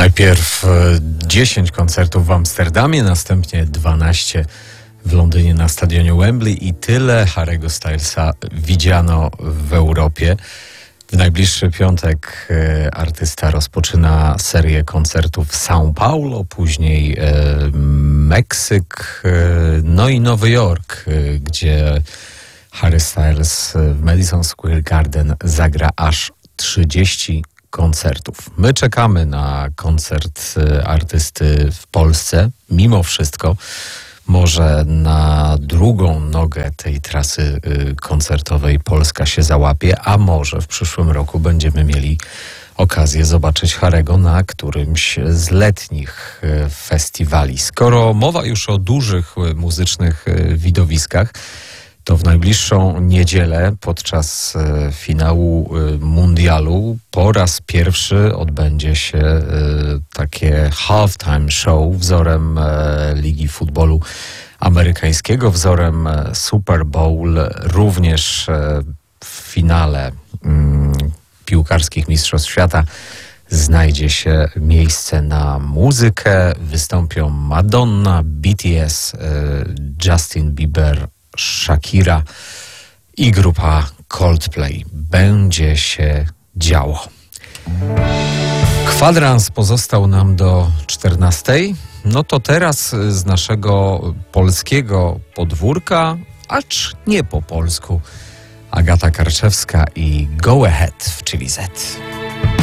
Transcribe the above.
Najpierw 10 koncertów w Amsterdamie, następnie 12 w Londynie na stadionie Wembley i tyle Harry'ego Stylesa widziano w Europie. W najbliższy piątek artysta rozpoczyna serię koncertów w São Paulo, później Meksyk, no i Nowy Jork, gdzie Harry Styles w Madison Square Garden zagra aż 30 koncertów. My czekamy na koncert artysty w Polsce, mimo wszystko. Może na drugą nogę tej trasy koncertowej Polska się załapie, a może w przyszłym roku będziemy mieli okazję zobaczyć Harry'ego na którymś z letnich festiwali. Skoro mowa już o dużych muzycznych widowiskach, to w najbliższą niedzielę podczas finału mundialu po raz pierwszy odbędzie się takie halftime show wzorem Ligi Futbolu Amerykańskiego, wzorem Super Bowl, również w finale piłkarskich Mistrzostw Świata znajdzie się miejsce na muzykę. Wystąpią Madonna, BTS, Justin Bieber, Shakira i grupa Coldplay. Będzie się działo. Kwadrans pozostał nam do 14. No to teraz z naszego polskiego podwórka, acz nie po polsku, Agata Karczewska i Go Ahead w Chili Z.